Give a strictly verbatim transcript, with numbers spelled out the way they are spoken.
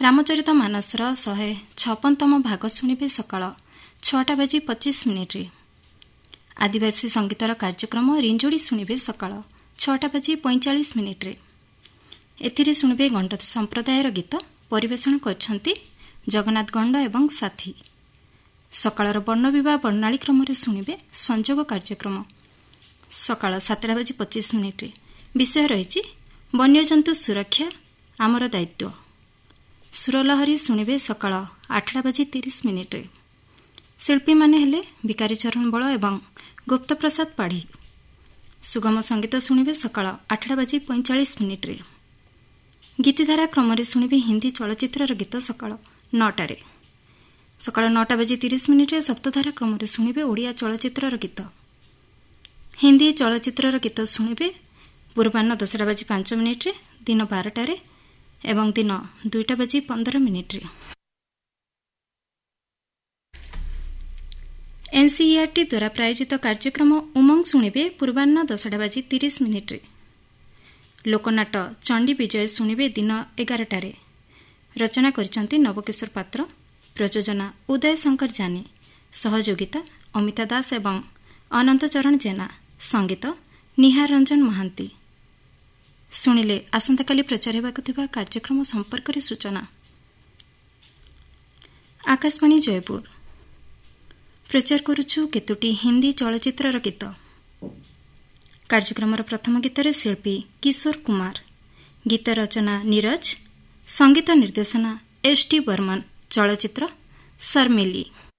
ରାମଚରିତ ମାନସର ଶହେ ଛପନତମ ଭାଗ ଶୁଣିବେ ସକାଳ ଛଅଟା ବାଜି ପଚିଶ ମିନିଟ୍ରେ। ଆଦିବାସୀ ସଙ୍ଗୀତର କାର୍ଯ୍ୟକ୍ରମ ରିଞ୍ଜୁଡ଼ି ଶୁଣିବେ ସକାଳ ଛଅଟା ବାଜି ପଇଁଚାଳିଶ ମିନିଟ୍ରେ। ଏଥିରେ ଶୁଣିବେ ଗଣ୍ଡ ସମ୍ପ୍ରଦାୟର ଗୀତ, ପରିବେଷଣ କରିଛନ୍ତି ଜଗନ୍ନାଥ ଗଣ୍ଡ ଏବଂ ସାଥୀ। ସକାଳର ବର୍ଣ୍ଣବିବାହ ବର୍ଣ୍ଣାଳୀ କ୍ରମରେ ଶୁଣିବେ ସଂଯୋଗ କାର୍ଯ୍ୟକ୍ରମ ସକାଳ ସାତଟା ବାଜି ପଚିଶ ମିନିଟ୍ରେ। ବିଷୟ ରହିଛି ବନ୍ୟଜନ୍ତୁ ସୁରକ୍ଷା ଆମର ଦାୟିତ୍ୱ। ସୁରଲହରୀ ଶୁଣିବେ ସକାଳ ଆଠଟା ବାଜି ତିରିଶ ମିନିଟ୍ରେ। ଶିଳ୍ପୀମାନେ ହେଲେ ବିକାରୀ ଚରଣ ବଳ ଏବଂ ଗୁପ୍ତପ୍ରସାଦ ପାଢ଼ୀ। ସୁଗମ ସଙ୍ଗୀତ ଶୁଣିବେ ସକାଳ ଆଠଟା ବାଜି ପଇଁଚାଳିଶ ମିନିଟ୍ରେ। ଗୀତିଧାରା କ୍ରମରେ ଶୁଣିବେ ହିନ୍ଦୀ ଚଳଚ୍ଚିତ୍ରର ଗୀତ ସକାଳ ନଅଟାରେ। ସକାଳ ନଅଟା ବାଜି ତିରିଶ ମିନିଟ୍ରେ ସପ୍ତଧାରା କ୍ରମରେ ଶୁଣିବେ ଓଡ଼ିଆ ଚଳଚ୍ଚିତ୍ରର ଗୀତ। ହିନ୍ଦୀ ଚଳଚ୍ଚିତ୍ରର ଗୀତ ଶୁଣିବେ ପୂର୍ବାହ୍ନ ଦଶଟା ବାଜି ପାଞ୍ଚ ମିନିଟ୍ରେ, ଦିନ ବାରଟାରେ ଏବଂ ଦିନ ଦୁଇଟା ବାଜି ପନ୍ଦର ମିନିଟ୍ରେ। ଏନ୍ସିଇଆର୍ଟି ଦ୍ୱାରା ପ୍ରାୟୋଜିତ କାର୍ଯ୍ୟକ୍ରମ ଉମଙ୍ଗ ଶୁଣିବେ ପୂର୍ବାହ୍ନ ଦଶଟା ବାଜି ତିରିଶ ମିନିଟ୍ରେ। ଲୋକନାଟ ଚଣ୍ଡୀ ବିଜୟ ଶୁଣିବେ ଦିନ ଏଗାରଟାରେ। ରଚନା କରିଛନ୍ତି ନବକିଶୋର ପାତ୍ର, ପ୍ରଯୋଜନା ଉଦୟ ଶଙ୍କର ଜାନି, ସହଯୋଗିତା ଅମିତା ଦାସ ଏବଂ ଅନନ୍ତ ଚରଣ ଜେନା, ସଙ୍ଗୀତ ନିହାର ରଞ୍ଜନ ମହାନ୍ତି। ଶୁଣିଲେ ଆସନ୍ତାକାଲି ପ୍ରଚାର ହେବାକୁ ଥିବା କାର୍ଯ୍ୟକ୍ରମ ସମ୍ପର୍କରେ ସୂଚନା। ଆକାଶବାଣୀ ଜୟପୁର ପ୍ରଚାର କରୁଛୁ କେତୋଟି ହିନ୍ଦୀ ଚଳଚ୍ଚିତ୍ରର ଗୀତ। କାର୍ଯ୍ୟକ୍ରମର ପ୍ରଥମ ଗୀତରେ ଶିଳ୍ପୀ କିଶୋର କୁମାର, ଗୀତ ରଚନା ନିରଜ, ସଙ୍ଗୀତ ନିର୍ଦ୍ଦେଶନା ଏସ୍ ଟି ବର୍ମନ, ଚଳଚ୍ଚିତ୍ର ଶର୍ମିଲି।